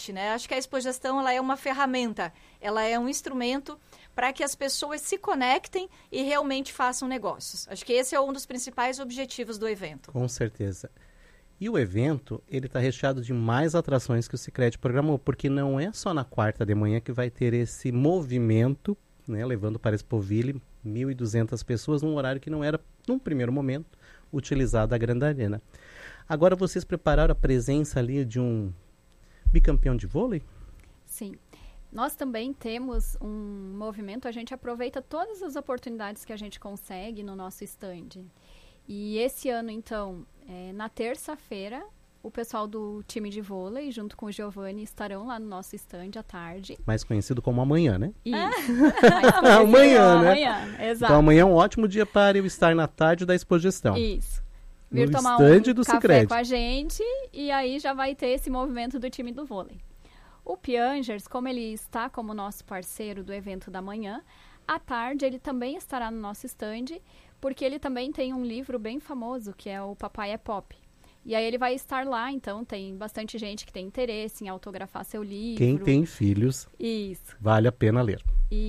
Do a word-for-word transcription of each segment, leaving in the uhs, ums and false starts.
importante, né? Acho que a Expogestão ela é uma ferramenta, ela é um instrumento para que as pessoas se conectem e realmente façam negócios. Acho que esse é um dos principais objetivos do evento. Com certeza. E o evento, ele está recheado de mais atrações que o Sicredi programou, porque não é só na quarta de manhã que vai ter esse movimento, né, levando para a Expoville mil e duzentas pessoas, num horário que não era, num primeiro momento, utilizado a Grande Arena. Agora vocês prepararam a presença ali de um bicampeão de vôlei? Sim. Nós também temos um movimento, a gente aproveita todas as oportunidades que a gente consegue no nosso stand. E esse ano, então, é, na terça-feira, o pessoal do time de vôlei, junto com o Giovanni, estarão lá no nosso stand à tarde. Mais conhecido como amanhã, né? Isso. Ah, amanhã, né? Amanhã, exato. Então amanhã é um ótimo dia para eu estar na tarde da Expogestão. Isso. Vir no tomar stand um do café Sicredi com a gente e aí já vai ter esse movimento do time do vôlei. O Piangers, como ele está como nosso parceiro do evento da manhã, à tarde ele também estará no nosso stand, porque ele também tem um livro bem famoso, que é o Papai é Pop. E aí ele vai estar lá, então tem bastante gente que tem interesse em autografar seu livro. Quem tem filhos, isso, vale a pena ler.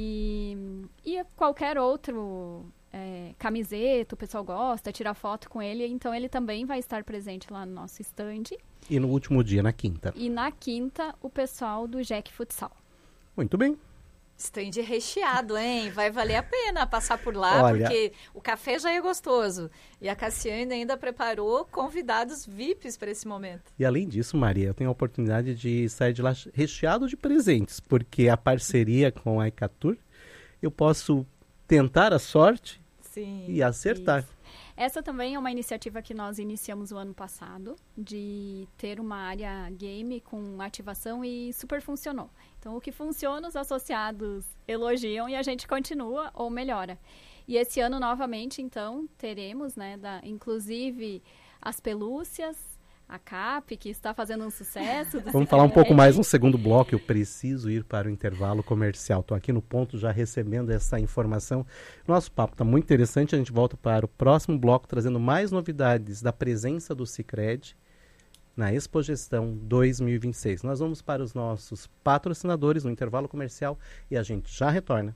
E, e qualquer outro é, camiseta, o pessoal gosta, tirar foto com ele, então ele também vai estar presente lá no nosso stand. E no último dia, na quinta. E na quinta, o pessoal do Jack Futsal. Muito bem. Stand recheado, hein? Vai valer a pena passar por lá, Olha, porque o café já é gostoso. E a Cassiane ainda preparou convidados V I Ps para esse momento. E além disso, Maria, eu tenho a oportunidade de sair de lá recheado de presentes, porque a parceria com a Icatur, eu posso tentar a sorte Sim, e acertar. Isso. Essa também é uma iniciativa que nós iniciamos o ano passado, de ter uma área game com ativação e super funcionou. Então, o que funciona, os associados elogiam e a gente continua ou melhora. E esse ano, novamente, então, teremos, né, da, inclusive, as pelúcias, a Cap, que está fazendo um sucesso. Vamos falar um pouco mais no segundo bloco. Eu preciso ir para o intervalo comercial. Estou aqui no ponto já recebendo essa informação. Nosso papo está muito interessante. A gente volta para o próximo bloco trazendo mais novidades da presença do Sicredi na Expogestão dois mil e vinte e seis. Nós vamos para os nossos patrocinadores no intervalo comercial e a gente já retorna.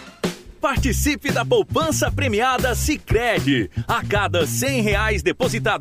Participe da poupança premiada Sicredi. A cada cem reais depositado